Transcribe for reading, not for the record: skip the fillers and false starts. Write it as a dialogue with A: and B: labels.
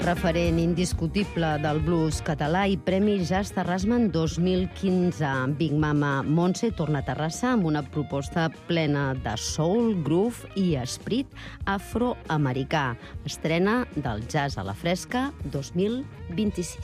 A: Referent indiscutible del blues català i Premi Jazz Terrasman 2015. Big Mama Montse torna a Terrassa amb una proposta plena de soul, groove i esperit afroamericà. Estrena del Jazz a la Fresca 2026.